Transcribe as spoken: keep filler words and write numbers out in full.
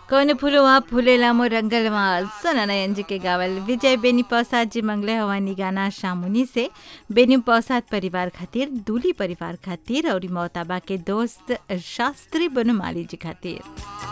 कौन फुलवा फुलेला मो रंगलवा सोना नयन जी के गावल विजय बेनी प्रसाद जी मंगले हवानी गाना शामुनी से बेनी प्रसाद परिवार खातिर दूली परिवार खातिर और मोहताबा के दोस्त शास्त्री बनमाली जी खातिर।